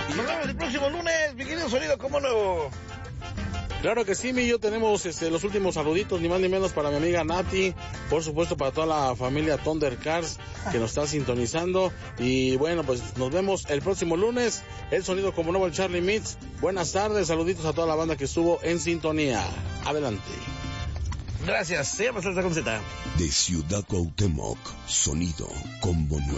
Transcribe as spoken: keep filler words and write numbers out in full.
Y nos vemos el próximo lunes, mi querido Sonido como nuevo. Claro que sí, mi yo tenemos este, los últimos saluditos, ni más ni menos para mi amiga Nati, por supuesto para toda la familia Thundercars que nos está sintonizando. Y bueno, pues nos vemos el próximo lunes. El Sonido como nuevo, el Charlie Mix. Buenas tardes, saluditos a toda la banda que estuvo en sintonía. Adelante. Gracias, se llama Salsa con Z. De Ciudad Cuauhtémoc, Sonido Combo nueve.